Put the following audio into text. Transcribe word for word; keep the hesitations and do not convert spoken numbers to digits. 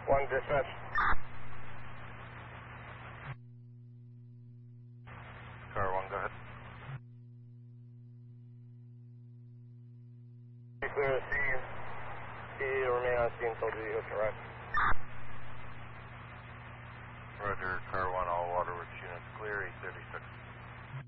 One dispatch. Car one, go ahead. Be clear to see. See, remain on scene until the hook arrives. Roger, car one, all waterworks units clear, eight thirty-six.